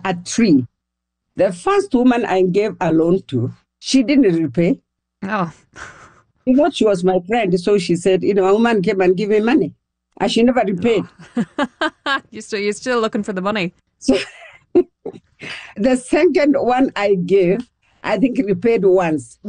a tree. The first woman I gave a loan to, she didn't repay. Oh, She thought she was my friend, so she said, a woman came and gave me money, and she never repaid. you're still looking for the money. So the second one I gave, I think repaid once.